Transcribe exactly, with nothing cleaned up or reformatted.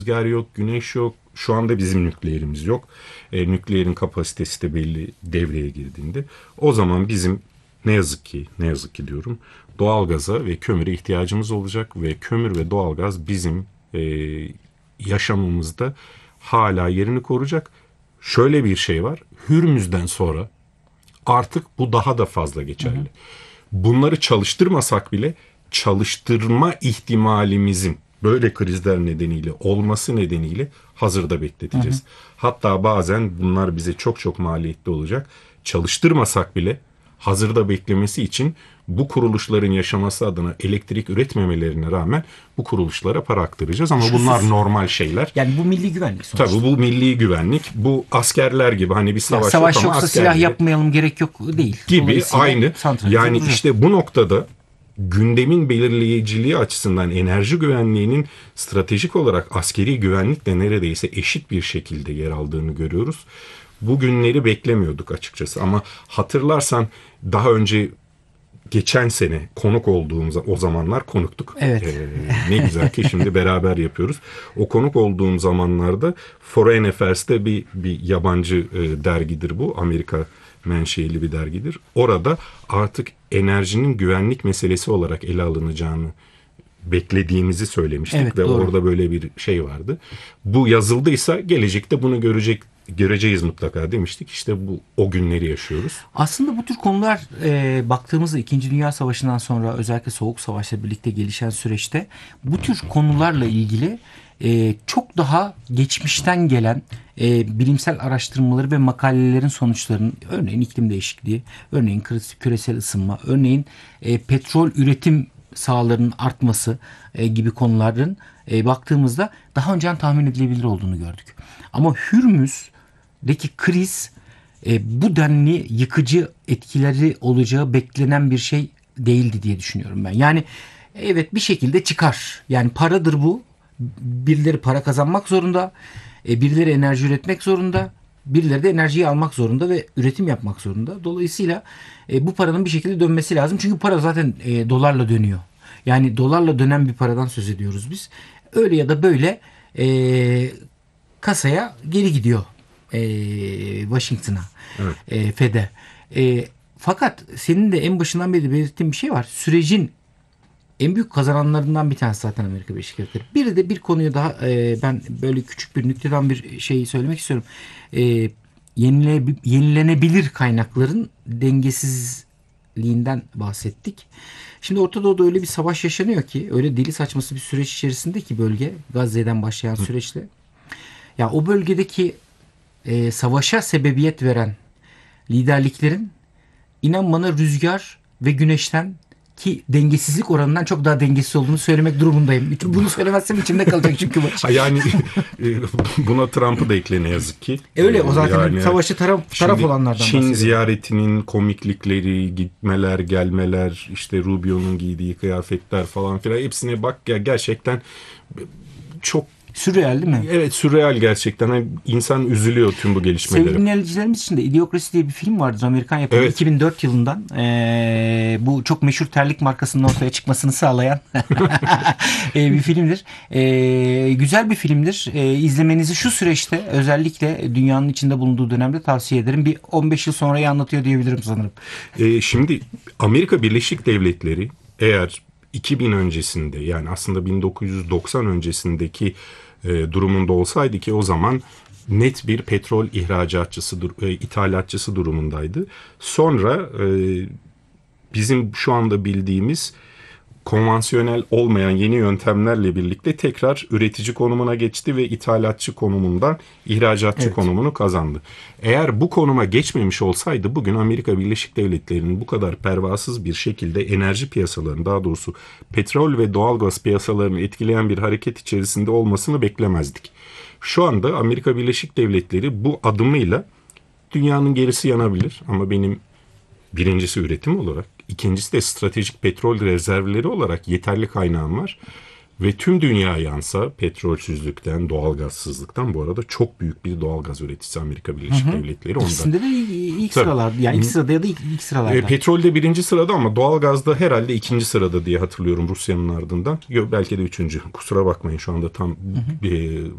rüzgar yok, güneş yok. Şu anda bizim nükleerimiz yok. E, nükleerin kapasitesi de belli devreye girdiğinde. O zaman bizim ne yazık ki, ne yazık ki diyorum, doğalgaza ve kömüre ihtiyacımız olacak ve kömür ve doğalgaz bizim e, yaşamımızda hala yerini koruyacak. Şöyle bir şey var. Hürmüz'den sonra artık bu daha da fazla geçerli. Bunları çalıştırmasak bile çalıştırma ihtimalimizin böyle krizler nedeniyle olması nedeniyle hazırda bekleteceğiz. Hı hı. Hatta bazen bunlar bize çok çok maliyetli olacak. Çalıştırmasak bile hazırda beklemesi için bu kuruluşların yaşaması adına elektrik üretmemelerine rağmen bu kuruluşlara para aktaracağız. Ama Şusuz. bunlar normal şeyler. Yani bu milli güvenlik sonuçta. Tabii bu milli güvenlik. Bu askerler gibi hani bir savaş, ya, savaş yok ama yoksa asker silah gibi. yapmayalım gerek yok değil. Gibi aynı. Yani olacak. işte bu noktada gündemin belirleyiciliği açısından enerji güvenliğinin stratejik olarak askeri güvenlikle neredeyse eşit bir şekilde yer aldığını görüyoruz. Bu günleri beklemiyorduk açıkçası ama hatırlarsan daha önce geçen sene konuk olduğumuz o zamanlar konuktuk. Evet. Ee, ne güzel ki şimdi beraber yapıyoruz. O konuk olduğum zamanlarda Foreign Affairs'te bir, bir yabancı e, dergidir bu. Amerika menşeili bir dergidir. Orada artık enerjinin güvenlik meselesi olarak ele alınacağını beklediğimizi söylemiştik evet, ve doğru. orada böyle bir şey vardı. Bu yazıldıysa gelecekte bunu görecek göreceğiz mutlaka demiştik. İşte bu o günleri yaşıyoruz. Aslında bu tür konular e, baktığımızda İkinci Dünya Savaşı'ndan sonra özellikle Soğuk Savaş'la birlikte gelişen süreçte bu tür konularla ilgili e, çok daha geçmişten gelen e, bilimsel araştırmaları ve makalelerin sonuçlarının örneğin iklim değişikliği, örneğin küresel ısınma, örneğin e, petrol üretim sahalarının artması e, gibi konuların e, baktığımızda daha önceden tahmin edilebilir olduğunu gördük. Ama Hürmüz'deki kriz e, bu denli yıkıcı etkileri olacağı beklenen bir şey değildi diye düşünüyorum ben. Yani evet bir şekilde çıkar. Yani paradır bu. Birileri para kazanmak zorunda. E, birileri enerji üretmek zorunda. Birileri de enerjiyi almak zorunda ve üretim yapmak zorunda. Dolayısıyla e, bu paranın bir şekilde dönmesi lazım. Çünkü para zaten e, dolarla dönüyor. Yani dolarla dönen bir paradan söz ediyoruz biz. Öyle ya da böyle e, kasaya geri gidiyor e, Washington'a, Evet. e, Fed'e. E, fakat senin de en başından beri belirttiğin bir şey var. Sürecin en büyük kazananlarından bir tanesi zaten Amerika Birleşik Devletleri. Bir de bir konuyu daha e, ben böyle küçük bir nükteden bir şey söylemek istiyorum. E, yenile, yenilenebilir kaynakların dengesizliğinden bahsettik. Şimdi Orta Doğu'da öyle bir savaş yaşanıyor ki, öyle deli saçması bir süreç içerisinde ki bölge, Gazze'den başlayan süreçle. Ya o bölgedeki e, savaşa sebebiyet veren liderliklerin inan bana rüzgar ve güneşten ki dengesizlik oranından çok daha dengesiz olduğunu söylemek durumundayım. Bunu söylemezsem içimde kalacak çünkü maç. Yani buna Trump'ı da ekle ne yazık ki. Öyle o zaten yani, savaşı taraf, taraf olanlardan Çin bahsediyorum. ziyaretinin komiklikleri, gitmeler, gelmeler, işte Rubio'nun giydiği kıyafetler falan filan hepsine bak ya gerçekten çok sürreal değil mi? Evet sürreal gerçekten. Yani insan üzülüyor tüm bu gelişmelere. Sevgili dinleyicilerimiz için de İdiokrasi diye bir film vardır Amerikan yapımı evet. iki bin dört yılından. Ee, bu çok meşhur terlik markasının ortaya çıkmasını sağlayan ee, bir filmdir. Ee, güzel bir filmdir. Ee, izlemenizi şu süreçte özellikle dünyanın içinde bulunduğu dönemde tavsiye ederim. Bir on beş yıl sonrayı anlatıyor diyebilirim sanırım. Ee, şimdi Amerika Birleşik Devletleri eğer iki bin öncesinde yani aslında bin dokuz yüz doksan öncesindeki e, durumunda olsaydı ki o zaman net bir petrol ihracatçısı, e, ithalatçısı durumundaydı. Sonra e, bizim şu anda bildiğimiz konvansiyonel olmayan yeni yöntemlerle birlikte tekrar üretici konumuna geçti ve ithalatçı konumundan ihracatçı evet. konumunu kazandı. Eğer bu konuma geçmemiş olsaydı bugün Amerika Birleşik Devletleri'nin bu kadar pervasız bir şekilde enerji piyasalarını, daha doğrusu petrol ve doğalgaz piyasalarını etkileyen bir hareket içerisinde olmasını beklemezdik. Şu anda Amerika Birleşik Devletleri bu adımıyla dünyanın gerisi yanabilir ama benim birincisi üretim olarak, ikincisi de stratejik petrol rezervleri olarak yeterli kaynağım var. Ve tüm dünya yansa petrolsüzlükten, doğalgazsızlıktan bu arada çok büyük bir doğalgaz üreticisi Amerika Birleşik hı hı. Devletleri. Ondan. İkisinde de ilk sıralarda. Yani ilk sırada ya da ilk, ilk sıralarda. E, petrolde birinci sırada ama doğalgazda herhalde ikinci sırada diye hatırlıyorum Rusya'nın ardından. Yok belki de üçüncü. Kusura bakmayın şu anda tam hı hı. E,